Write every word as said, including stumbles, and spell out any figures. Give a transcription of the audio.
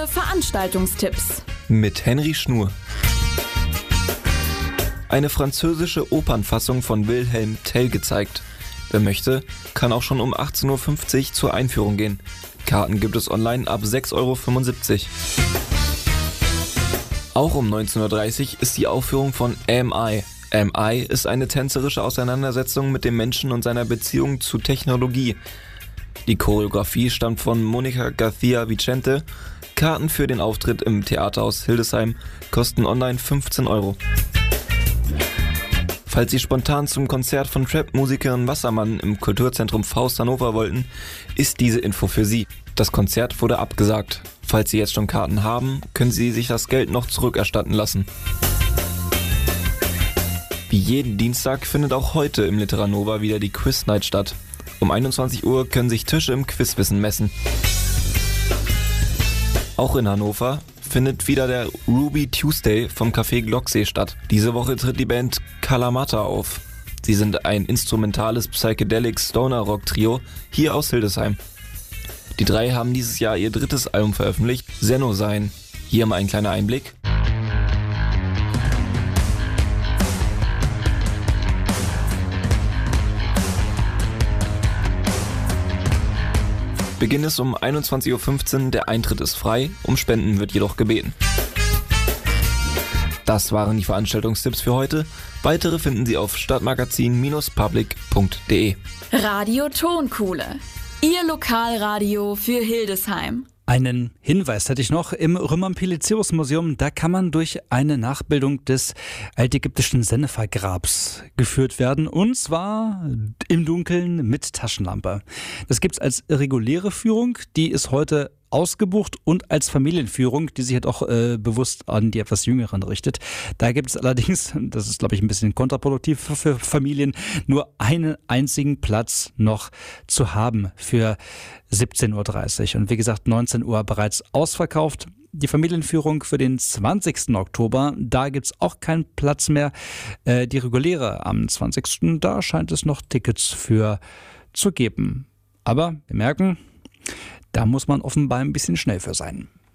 Veranstaltungstipps mit Henry Schnur. Eine französische Opernfassung von Wilhelm Tell gezeigt. Wer möchte, kann auch schon um achtzehn Uhr fünfzig zur Einführung gehen. Karten gibt es online ab sechs Euro fünfundsiebzig. Auch um neunzehn Uhr dreißig ist die Aufführung von Am I. Am I ist eine tänzerische Auseinandersetzung mit dem Menschen und seiner Beziehung zu Technologie. Die Choreografie stammt von Monica García Vicente. Karten für den Auftritt im Theaterhaus Hildesheim kosten online fünfzehn Euro. Falls Sie spontan zum Konzert von Trap-Musikerin Wassermann im Kulturzentrum Faust Hannover wollten, ist diese Info für Sie. Das Konzert wurde abgesagt. Falls Sie jetzt schon Karten haben, können Sie sich das Geld noch zurückerstatten lassen. Wie jeden Dienstag findet auch heute im Literanova wieder die Quiz Night statt. Um einundzwanzig Uhr können sich Tische im Quizwissen messen. Auch in Hannover findet wieder der Ruby Tuesday vom Café Glocksee statt. Diese Woche tritt die Band Kalamata auf. Sie sind ein instrumentales Psychedelic Stoner Rock Trio hier aus Hildesheim. Die drei haben dieses Jahr ihr drittes Album veröffentlicht, Senno Sein. Hier mal ein kleiner Einblick. Beginn ist um einundzwanzig Uhr fünfzehn, der Eintritt ist frei, um Spenden wird jedoch gebeten. Das waren die Veranstaltungstipps für heute. Weitere finden Sie auf stadtmagazin Bindestrich public punkt de. Radio Tonkuhle, Ihr Lokalradio für Hildesheim. Einen Hinweis hätte ich noch. Im Römer-Pelizius-Museum, da kann man durch eine Nachbildung des altägyptischen Senefergrabs geführt werden. Und zwar im Dunkeln mit Taschenlampe. Das gibt's als reguläre Führung. Die ist heute ausgebucht und als Familienführung, die sich halt auch äh, bewusst an die etwas Jüngeren richtet. Da gibt es allerdings, das ist glaube ich ein bisschen kontraproduktiv für Familien, nur einen einzigen Platz noch zu haben für siebzehn Uhr dreißig. Und wie gesagt, neunzehn Uhr bereits ausverkauft. Die Familienführung für den zwanzigsten Oktober, da gibt es auch keinen Platz mehr. Äh, die reguläre am zwanzigsten, da scheint es noch Tickets für zu geben. Aber wir merken, da muss man offenbar ein bisschen schnell für sein.